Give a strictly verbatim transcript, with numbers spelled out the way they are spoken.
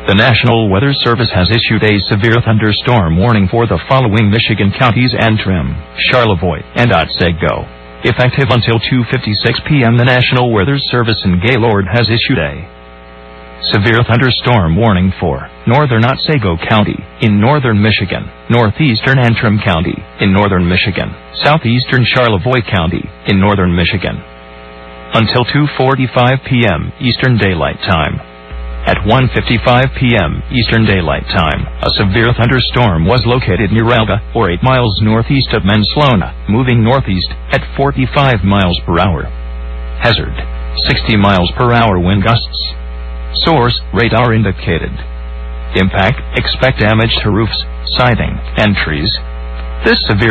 The National Weather Service has issued a severe thunderstorm warning for the following Michigan counties: Antrim, Charlevoix, and Otsego. Effective until two fifty-six p m the National Weather Service in Gaylord has issued a severe thunderstorm warning for northern Otsego County, in northern Michigan, northeastern Antrim County, in northern Michigan, southeastern Charlevoix County, in northern Michigan. Until two forty-five p m Eastern Daylight Time. At one fifty-five p m Eastern Daylight Time, a severe thunderstorm was located near Elga, or eight miles northeast of Manslona, moving northeast at forty-five miles per hour. Hazard: sixty miles per hour wind gusts. Source: radar indicated. Impact: expect damage to roofs, siding, and trees. This severe